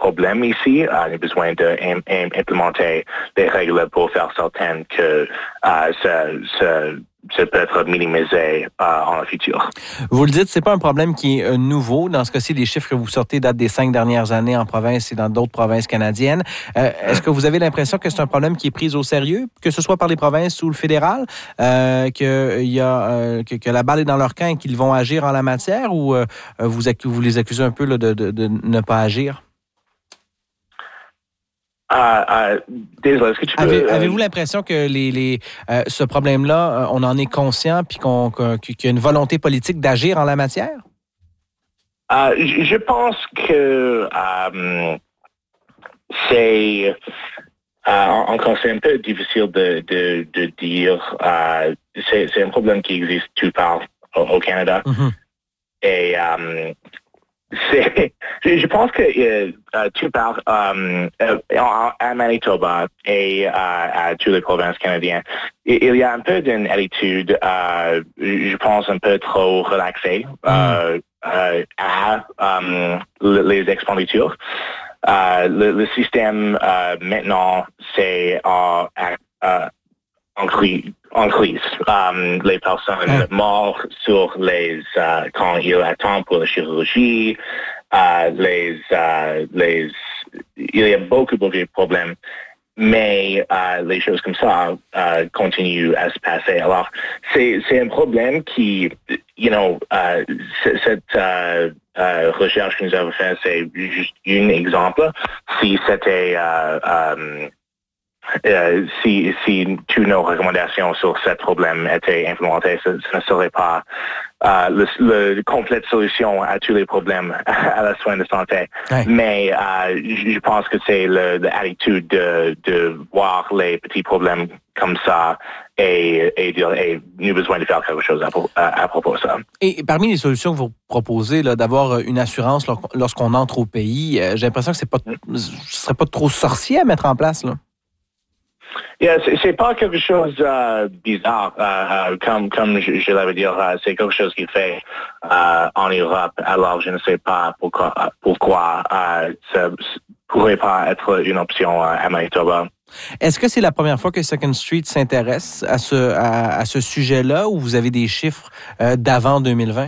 problème ici. On a besoin d'implémenter des règles pour faire certain que ça peut être minimisé en le futur. Vous le dites, c'est pas un problème qui est nouveau. Dans ce cas-ci, les chiffres que vous sortez datent des 5 dernières années en province et dans d'autres provinces canadiennes. Est-ce que vous avez l'impression que c'est un problème qui est pris au sérieux, que ce soit par les provinces ou le fédéral, que la balle est dans leur camp et qu'ils vont agir en la matière, ou vous les accusez un peu là, de ne pas agir? Désolé, est-ce que tu peux... Avez-vous l'impression que ce problème-là, on en est conscient puis qu'il y a une volonté politique d'agir en la matière? Je pense que c'est... encore, c'est un peu difficile de dire. C'est un problème qui existe tout part au Canada. Mm-hmm. Et... je pense que tu parles à Manitoba et à toutes les provinces canadiennes. Il y a un peu d'une attitude, je pense, un peu trop relaxée à les expenditures. Le système maintenant, c'est en crise. Les personnes mortes sur quand il attend pour la chirurgie, il y a beaucoup de problèmes, mais les choses comme ça continuent à se passer. Alors, c'est un problème qui, cette recherche que nous avons faite, c'est juste un exemple. Si c'était si toutes nos recommandations sur ce problème étaient implémentées, ce ne serait pas la complète solution à tous les problèmes à la soin de santé. Ouais. Mais je pense que c'est l'attitude de voir les petits problèmes comme ça et dire nous avons besoin de faire quelque chose à propos de ça. Et parmi les solutions que vous proposez, là, d'avoir une assurance lorsqu'on entre au pays, j'ai l'impression que ce serait pas trop sorcier à mettre en place, là. Yeah, c'est pas quelque chose bizarre, comme je l'avais dit, c'est quelque chose qui fait en Europe. Alors, je ne sais pas pourquoi ça pourrait pas être une option à Manitoba. Est-ce que c'est la première fois que Second Street s'intéresse à ce sujet-là, ou vous avez des chiffres d'avant 2020?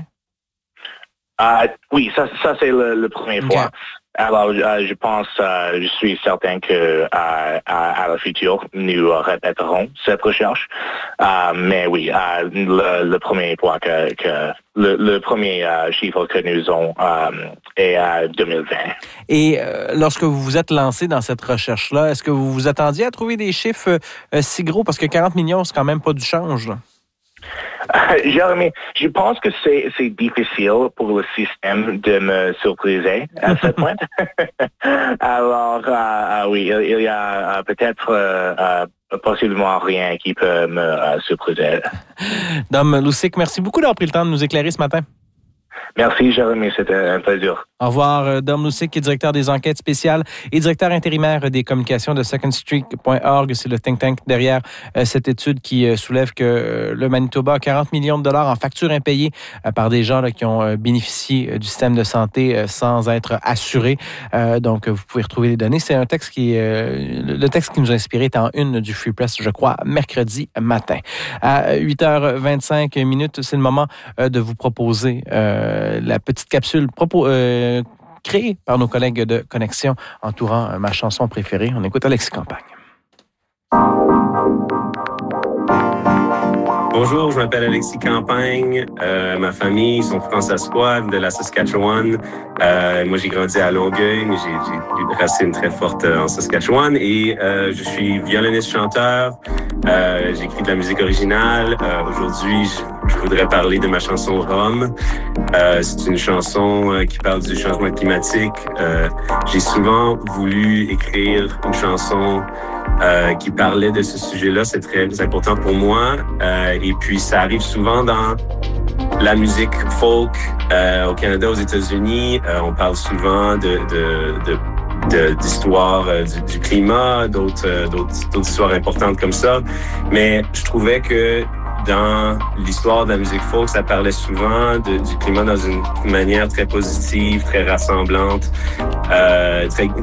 Oui, ça c'est le premier fois. Alors, je pense, je suis certain que à la future, nous répéterons cette recherche. Mais oui, le premier point le premier chiffre que nous avons est à 2020. Et lorsque vous vous êtes lancé dans cette recherche-là, est-ce que vous vous attendiez à trouver des chiffres si gros? Parce que 40 millions, c'est quand même pas du change, là. Jérémy, je pense que c'est difficile pour le système de me surpriser à ce point. Alors, oui, il y a peut-être possiblement rien qui peut me surpriser. Dom Lucic, merci beaucoup d'avoir pris le temps de nous éclairer ce matin. Merci, Jérémy. C'était un plaisir. Au revoir, Dom Lucic, qui est directeur des enquêtes spéciales et directeur intérimaire des communications de secondstreet.org. C'est le think tank derrière cette étude qui soulève que le Manitoba a 40 millions de dollars en factures impayées par des gens là, qui ont bénéficié du système de santé sans être assurés. Donc, vous pouvez retrouver les données. C'est un texte le texte qui nous a inspiré est en une du Free Press, je crois, mercredi matin. À 8h25, c'est le moment de vous proposer la petite capsule créée par nos collègues de Connexion entourant ma chanson préférée. On écoute Alexis Campagne. Bonjour, je m'appelle Alexis Campagne. Ma famille sont franc-saskois de la Saskatchewan. Moi, j'ai grandi à Longueuil, mais j'ai des racines très fortes en Saskatchewan. Et je suis violoniste-chanteur. J'écris de la musique originale. Aujourd'hui, je voudrais parler de ma chanson Rome. C'est une chanson qui parle du changement climatique. J'ai souvent voulu écrire une chanson qui parlait de ce sujet-là. C'est très important pour moi. Et puis, ça arrive souvent dans la musique folk au Canada, aux États-Unis. On parle souvent d'histoires du climat, d'autres histoires importantes comme ça. Mais je trouvais que dans l'histoire de la musique folk, ça parlait souvent du climat dans une manière très positive, très rassemblante,